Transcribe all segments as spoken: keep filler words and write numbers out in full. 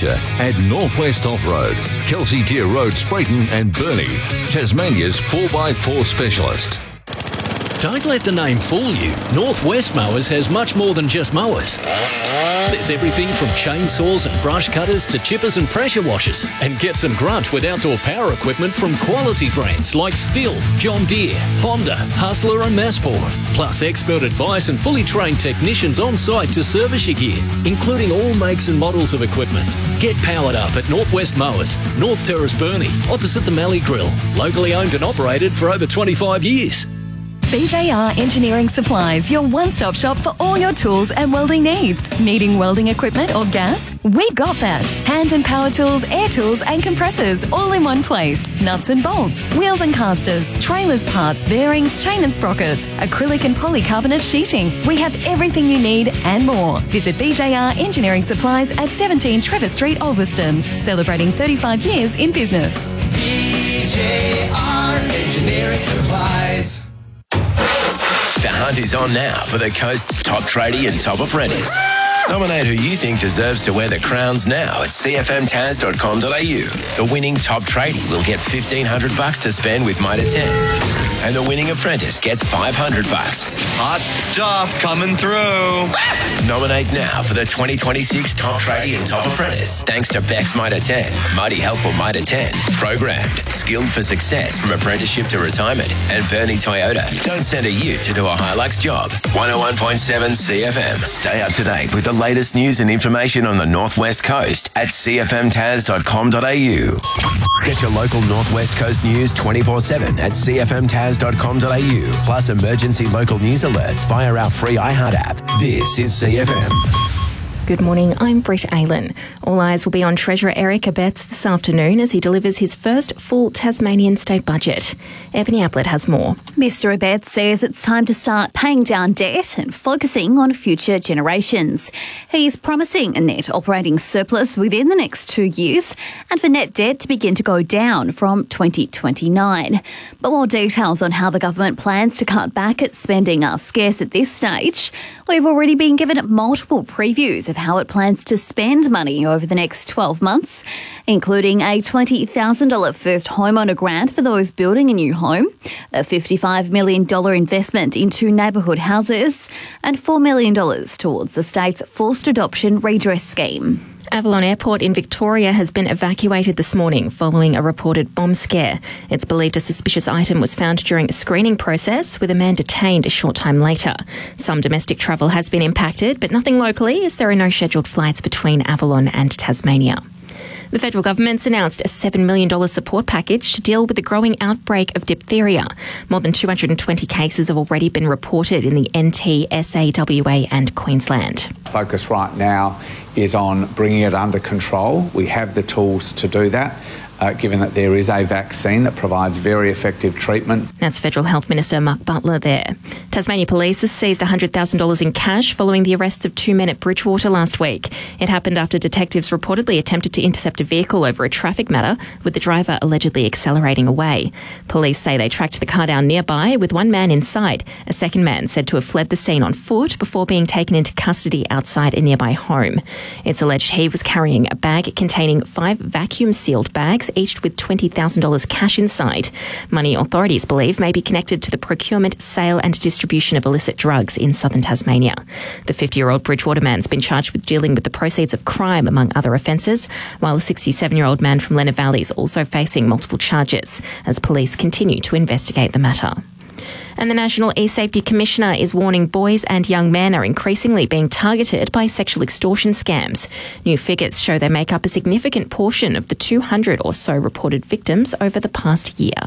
Centre at Northwest Off-Road, Kelsey Deer Road, Sprayton and Burnie, Tasmania's four by four specialist. Don't let the name fool you. Northwest Mowers has much more than just mowers. There's everything from chainsaws and brush cutters to chippers and pressure washers. And get some grunt with outdoor power equipment from quality brands like Stihl, John Deere, Honda, Hustler and Masport. Plus expert advice and fully trained technicians on site to service your gear, including all makes and models of equipment. Get powered up at Northwest Mowers, North Terrace, Burnie, opposite the Mallee Grill. Locally owned and operated for over twenty-five years. B J R Engineering Supplies, your one-stop shop for all your tools and welding needs. Needing welding equipment or gas? We've got that. Hand and power tools, air tools and compressors all in one place. Nuts and bolts, wheels and casters, trailers parts, bearings, chain and sprockets, acrylic and polycarbonate sheeting. We have everything you need and more. Visit B J R Engineering Supplies at seventeen Trevor Street, Ulverston, celebrating thirty-five years in business. B J R Engineering Supplies. The hunt is on now for the Coast's top tradie and top apprentice. Nominate who you think deserves to wear the crowns now at c f m tas dot com dot a u. The winning top tradie will get fifteen hundred bucks to spend with Mitre ten. And the winning apprentice gets five hundred bucks. Hot stuff coming through. Nominate now for the twenty twenty-six Top Tradie and Top Apprentice. Thanks to Bex Mitre ten, Mighty Helpful Mitre ten, Programmed, Skilled for Success from Apprenticeship to Retirement, and Burnie Toyota. Don't send a ute to do a Hilux job. one oh one point seven C F M. Stay up to date with the latest news and information on the Northwest Coast at c f m tas dot com dot a u. Get your local Northwest Coast news twenty-four seven at c f m tas dot com dot a u. Plus emergency local news alerts via our free iHeart app. This is C F M. Good morning, I'm Britt Aylen. All eyes will be on Treasurer Eric Abetz this afternoon as he delivers his first full Tasmanian state budget. Ebony Ablett has more. Mister Abetz says it's time to start paying down debt and focusing on future generations. He's promising a net operating surplus within the next two years and for net debt to begin to go down from twenty twenty-nine. But while details on how the government plans to cut back at spending are scarce at this stage, we've already been given multiple previews of how it plans to spend money over the next twelve months, including a twenty thousand dollars first homeowner grant for those building a new home, a fifty-five million dollars investment into neighbourhood houses, and four million dollars towards the state's forced adoption redress scheme. Avalon Airport in Victoria has been evacuated this morning following a reported bomb scare. It's believed a suspicious item was found during a screening process, with a man detained a short time later. Some domestic travel has been impacted, but nothing locally, as there are no scheduled flights between Avalon and Tasmania. The federal government's announced a seven million dollars support package to deal with the growing outbreak of diphtheria. More than two hundred twenty cases have already been reported in the N T, S A, W A and Queensland. Focus right now is on bringing it under control. We have the tools to do that. Uh, given that there is a vaccine that provides very effective treatment. That's Federal Health Minister Mark Butler there. Tasmania Police has seized one hundred thousand dollars in cash following the arrests of two men at Bridgewater last week. It happened after detectives reportedly attempted to intercept a vehicle over a traffic matter, with the driver allegedly accelerating away. Police say they tracked the car down nearby with one man inside. A second man said to have fled the scene on foot before being taken into custody outside a nearby home. It's alleged he was carrying a bag containing five vacuum-sealed bags, each with twenty thousand dollars cash inside. Money authorities believe may be connected to the procurement, sale and distribution of illicit drugs in southern Tasmania. The fifty-year-old Bridgewater man's been charged with dealing with the proceeds of crime, among other offences, while a sixty-seven-year-old man from Lenna Valley is also facing multiple charges as police continue to investigate the matter. And the National E-Safety Commissioner is warning boys and young men are increasingly being targeted by sexual extortion scams. New figures show they make up a significant portion of the two hundred or so reported victims over the past year.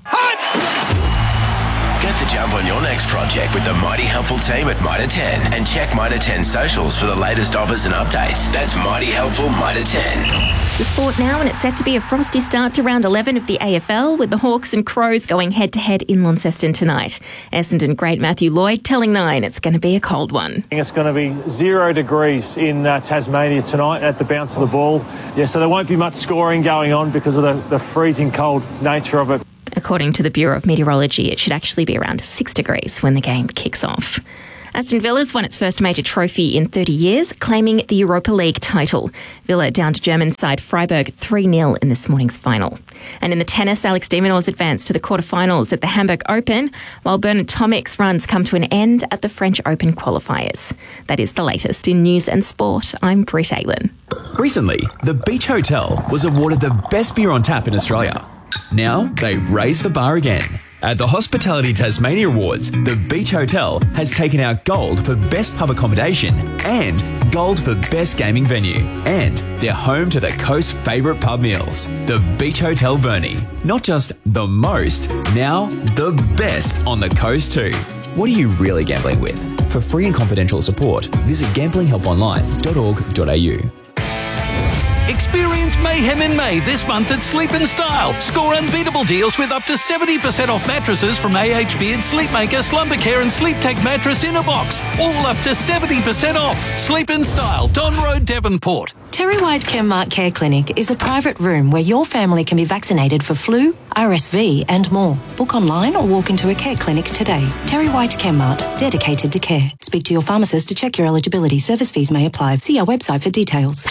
Get the jump on your next project with the Mighty Helpful team at Mitre ten and check Mitre ten socials for the latest offers and updates. That's Mighty Helpful Mitre ten. The sport now, and it's set to be a frosty start to round eleven of the A F L, with the Hawks and Crows going head-to-head in Launceston tonight. Essendon great Matthew Lloyd telling Nine it's going to be a cold one. It's going to be zero degrees in uh, Tasmania tonight at the bounce of the ball. Yeah, so there won't be much scoring going on because of the, the freezing cold nature of it. According to the Bureau of Meteorology, it should actually be around six degrees when the game kicks off. Aston Villa's won its first major trophy in thirty years, claiming the Europa League title. Villa down to German side Freiburg three nil in this morning's final. And in the tennis, Alex de Minaur's advanced to the quarterfinals at the Hamburg Open, while Bernard Tomic's runs come to an end at the French Open qualifiers. That is the latest in news and sport. I'm Britt Aylan. Recently, the Beach Hotel was awarded the best beer on tap in Australia. Now, they've raised the bar again. At the Hospitality Tasmania Awards, the Beach Hotel has taken out gold for best pub accommodation and gold for best gaming venue. And they're home to the coast's favourite pub meals. The Beach Hotel Burnie. Not just the most, now the best on the coast too. What are you really gambling with? For free and confidential support, visit gambling help online dot org dot a u. Experience mayhem in May this month at Sleep in Style. Score unbeatable deals with up to seventy percent off mattresses from A H Beard, Sleepmaker, Slumbercare and Sleep Tech mattress in a box. All up to seventy percent off. Sleep in Style, Don Road, Devonport. Terry White Chemmart Care Clinic is a private room where your family can be vaccinated for flu, R S V and more. Book online or walk into a care clinic today. Terry White Chemmart, dedicated to care. Speak to your pharmacist to check your eligibility. Service fees may apply. See our website for details.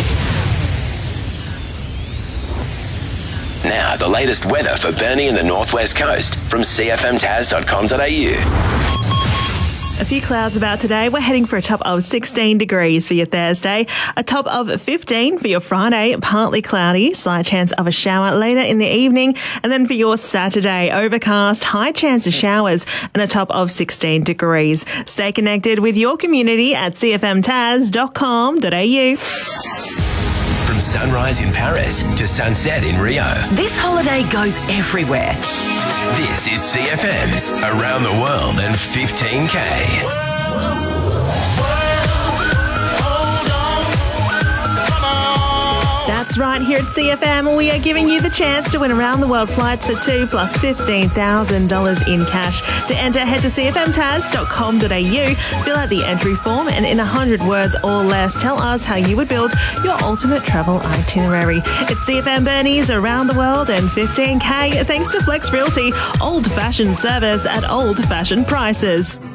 Now, the latest weather for Burnie and the Northwest Coast from c f m taz dot com dot a u. A few clouds about today. We're heading for a top of sixteen degrees for your Thursday, a top of fifteen for your Friday, partly cloudy, slight chance of a shower later in the evening, and then for your Saturday, overcast, high chance of showers, and a top of sixteen degrees. Stay connected with your community at c f m taz dot com dot a u. From sunrise in Paris to sunset in Rio. This holiday goes everywhere. This is C F M's Around the World in fifteen K. That's right, here at C F M, we are giving you the chance to win around-the-world flights for two plus fifteen thousand dollars in cash. To enter, head to c f m taz dot com dot a u, fill out the entry form, and in one hundred words or less, tell us how you would build your ultimate travel itinerary. It's C F M Burnie's Around the World in fifteen K, thanks to Flex Realty, old-fashioned service at old-fashioned prices.